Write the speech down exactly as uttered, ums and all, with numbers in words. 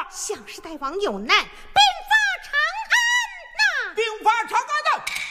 啊？ 想是大王有难，兵发长安呐！ 兵发长安呐！